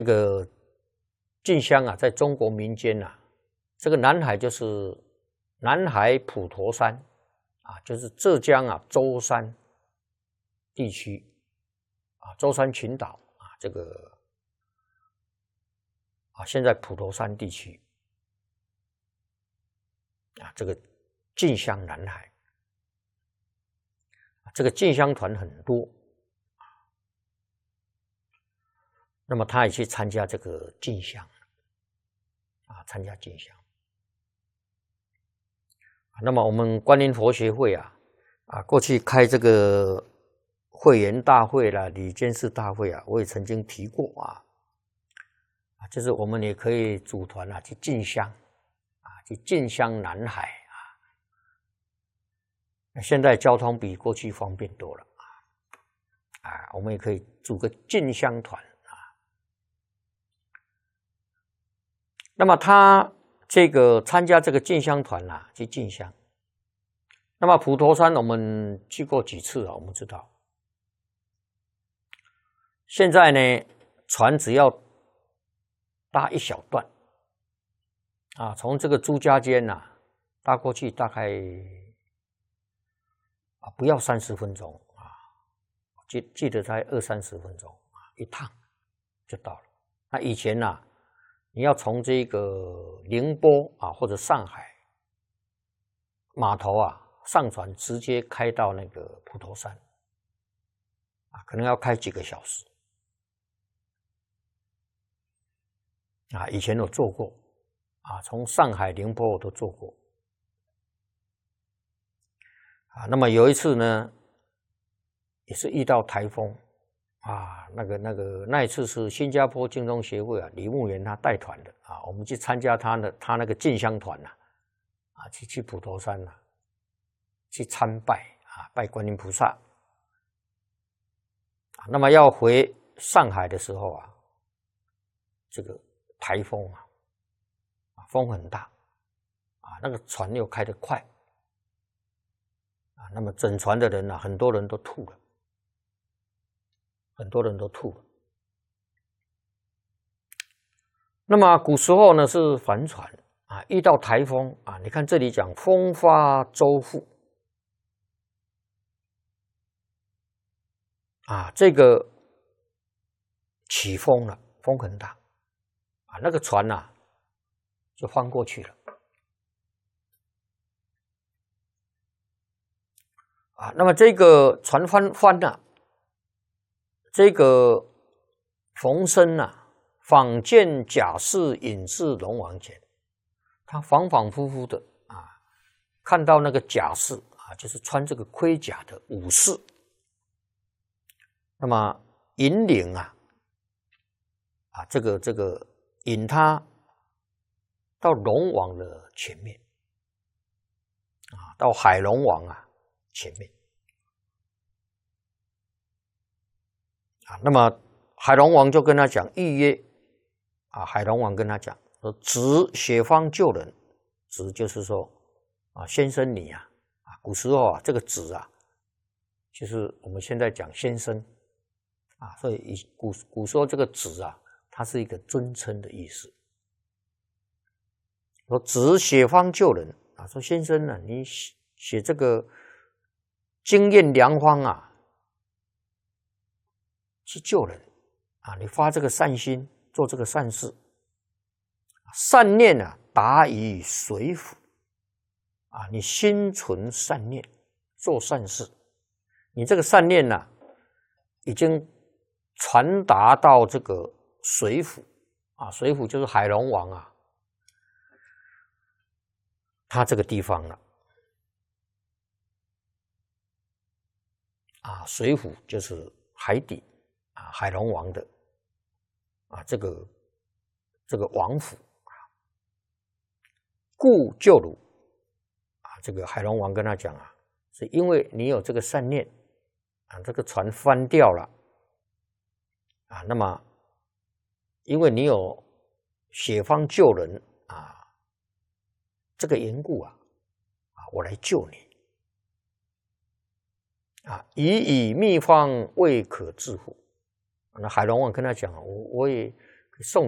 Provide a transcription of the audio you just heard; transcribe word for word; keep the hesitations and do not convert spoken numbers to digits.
这个晋香啊，在中国民间啊，这个南海就是南海普陀山啊，就是浙江啊舟山地区啊，舟山群岛啊，这个啊，现在普陀山地区啊，这个晋香南海，这个进香团很多。那么他也去参加这个进香，啊，参加进香。那么我们观音佛学会啊，啊，过去开这个会员大会啦、理监事大会啊，我也曾经提过啊，啊，就是我们也可以组团啊去进香，啊，去进香南海啊。现在交通比过去方便多了啊，啊，我们也可以组个进香团。那么他这个参加这个进香团啊，去进香。那么普陀山我们去过几次啊，我们知道。现在呢，船只要搭一小段啊，从这个朱家尖呐、啊、搭过去，大概啊不要三十分钟啊，记记得才二三十分钟啊，一趟就到了。那以前呐、啊。你要从这个宁波啊或者上海码头啊上船，直接开到那个普陀山啊，可能要开几个小时啊。以前我做过啊，从上海、宁波我都做过啊。那么有一次呢，也是遇到台风。啊，那个、那个、那一次是新加坡净宗协会啊，李牧原他带团的啊，我们去参加他的他那个进香团呐，啊，去去普陀山呐、啊，去参拜啊，拜观音菩萨。啊，那么要回上海的时候啊，这个台风啊，啊，风很大，啊，那个船又开得快，啊，那么整船的人啊，很多人都吐了。很多人都吐了。那么古时候呢是帆船啊，遇到台风啊，你看这里讲风发舟覆啊，这个起风了，风很大啊，那个船呐、啊、就翻过去了啊。那么这个船翻翻了、啊。这个冯生啊，访见贾氏引至龙王前，他反反复复的啊，看到那个贾氏啊，就是穿这个盔甲的武士，那么引领啊，啊，这个这个引他到龙王的前面，啊，到海龙王啊前面。啊，那么海龙王就跟他讲预约啊，海龙王跟他讲说：“子雪方救人，子就是说啊，先生你啊，啊，古时候啊，这个子啊，就是我们现在讲先生啊，所以以古古时候这个子啊，它是一个尊称的意思。说子雪方救人啊，说先生呢、啊，你写这个经验良方啊。”去救人啊！你发这个善心，做这个善事，善念啊，达于水府啊！你心存善念，做善事，你这个善念呢、啊，已经传达到这个水府啊，水府就是海龙王啊，他这个地方了啊，水府就是海底。啊，海龙王的啊，这个这个王府啊，故救汝啊，这个海龙王跟他讲啊，是因为你有这个善念啊，这个船翻掉了啊，那么因为你有雪方救人啊，这个缘故啊，啊，我来救你啊，以以秘方未可致乎。那海龙王跟他讲，我我也送